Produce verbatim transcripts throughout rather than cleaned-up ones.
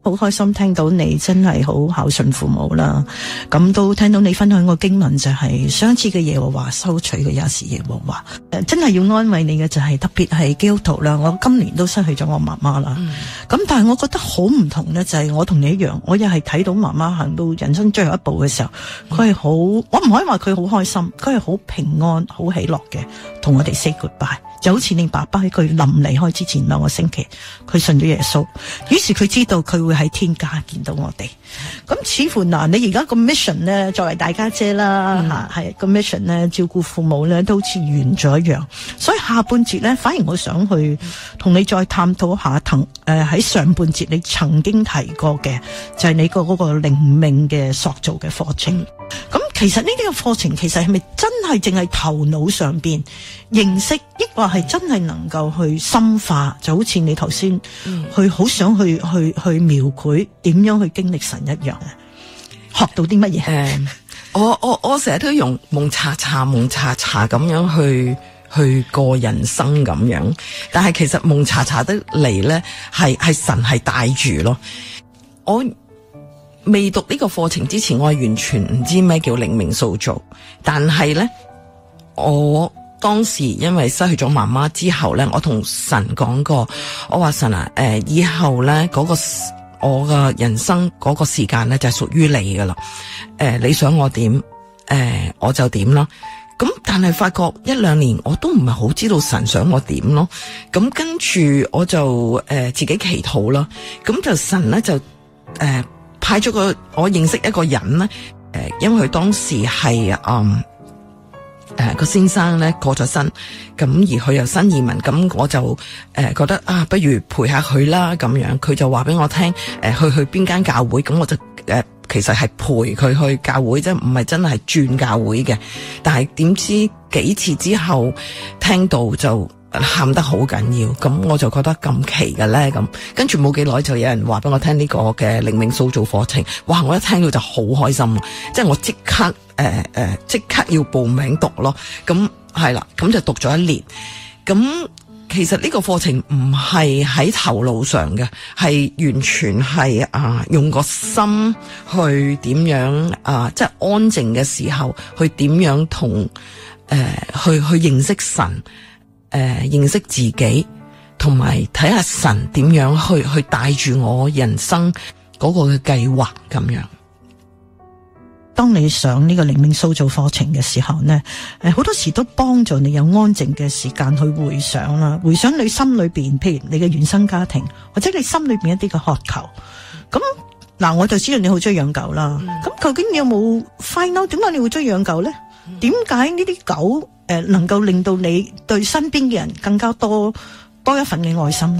好開心聽到你真係好孝順父母啦，咁都聽到你分享個經文就係相似嘅耶和華收取嘅也是耶和華，誒真係要安慰你嘅就係、是、特別係基督徒啦，我今年都失去咗我媽媽啦，咁、嗯、但係我覺得好唔同呢，就係、是、我同你一樣，我又係睇到媽媽行到人生最後一步嘅時候，佢係好，我唔可以話佢好開心，佢係好平安好喜樂嘅同我哋 say goodbye， 就好似你爸爸喺佢臨離開之前兩個星期佢信咗耶穌，於是佢知道佢會喺天家見到我哋，咁似乎嗱，你而家個 mission 咧，作為大家姐啦吓，係個 mission 咧，照顧父母咧，都好似完咗一樣。所以下半節咧，反而我想去同你再探討下，騰誒喺上半節你曾經提過嘅，就係你個嗰個靈命嘅塑造嘅課程。咁其實呢啲嘅課程，其實係咪真係淨係頭腦上邊認識，抑或係真係能夠去深化？就好似你頭先去好想去去去描繪點樣去經歷神一樣啊！學到啲乜嘢？ 誒，我我我成日都用蒙查查蒙查查咁樣去去過人生咁樣，但係其實蒙查查得嚟咧，係係神係帶住咯。我未讀呢個課程之前，我係完全唔知咩叫靈命塑造。但係咧，我當時因為失去咗媽媽之後咧，我同神講過，我話神啊，誒、呃，以後咧嗰、嗰個我嘅人生嗰個時間咧就係屬於你噶啦。誒、呃，你想我點，誒、呃，我就點啦。咁但係發覺一兩年我都唔係好知道神想我點咯。咁跟住我就誒、呃、自己祈禱啦。咁就神咧就誒。呃派咗個我認識一個人咧，誒、呃，因為佢當時係嗯誒個先生咧過咗身，咁而佢又新移民，咁我就誒、呃、覺得啊，不如陪下佢啦咁樣。佢就話俾我聽，誒、呃、去去邊間教會，咁我就誒、呃、其實係陪佢去教會，即係唔係真係轉教會嘅。但係點知幾次之後聽到就喊得好緊要，咁我就覺得咁奇嘅咧，咁跟住冇幾耐就有人話俾我聽呢個嘅靈命塑造課程，哇！我一聽到就好開心，即係我即刻誒誒即刻要報名讀咯，咁係啦，咁就讀咗一年。咁其實呢個課程唔係喺頭腦上嘅，係完全係啊、呃、用個心去點樣啊、呃，即係安靜嘅時候去點樣同誒、呃、去去認識神。誒、呃，認識自己，同埋睇下神點樣去去帶住我人生嗰個嘅計劃咁樣。 當你上呢個靈命塑造課程嘅時候呢，誒好多時都幫助你有安靜嘅時間去回想啦，回想你心裏邊，譬如你嘅原生家庭，或者你心裏邊一啲嘅渴求。咁嗱，我就知道你好中意養狗啦。咁、嗯、究竟你有冇 find out 點解你會中意養狗咧？點解呢啲狗誒、呃、能夠令到你對身邊嘅人更加多多一份嘅愛心咧？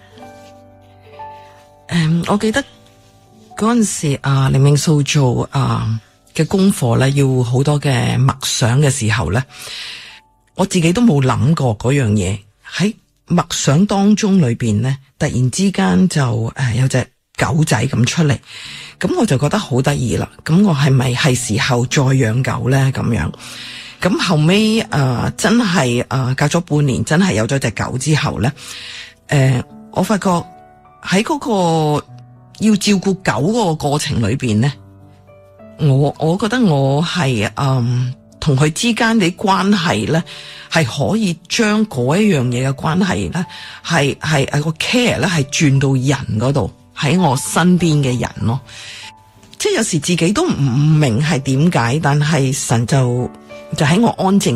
誒、嗯，我記得嗰陣時啊，靈命塑造啊嘅功課咧，要好多嘅默想嘅時候咧，我自己都冇諗過嗰樣嘢。喺默想當中裏邊咧，突然之間就誒、呃、有隻狗仔咁出嚟，咁我就覺得好得意啦。咁我係咪係時候再養狗咧？咁樣，咁後尾誒、呃、真係誒、呃、隔咗半年，真係有咗隻狗之後咧，誒、呃、我發覺喺嗰個要照顧狗嗰個過程裏邊咧，我我覺得我係誒同佢之間啲關係咧，係可以將嗰一樣嘢嘅關係咧，係係誒個 care 咧係轉到人嗰度。喺我身邊嘅人咯，即係有時自己都唔明係點解，但係神就就喺我安靜